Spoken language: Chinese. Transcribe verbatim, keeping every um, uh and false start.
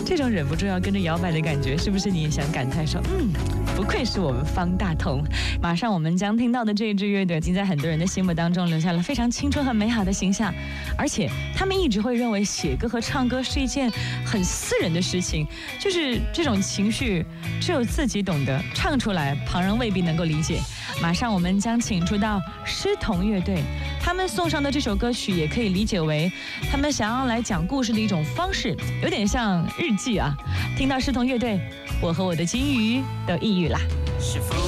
这种忍不住要跟着摇摆的感觉，是不是你也想感叹说，嗯，不愧是我们方大同。马上我们将听到的这一支乐队，已经在很多人的心目当中留下了非常青春和美好的形象，而且他们一直会认为写歌和唱歌是一件很私人的事情，就是这种情绪只有自己懂得，唱出来旁人未必能够理解。马上我们将请出到诗童乐队，他们送上的这首歌曲也可以理解为他们想要来讲故事的一种方式，有点像日记啊。听到诗童乐队，我和我的金鱼都抑郁啦。是否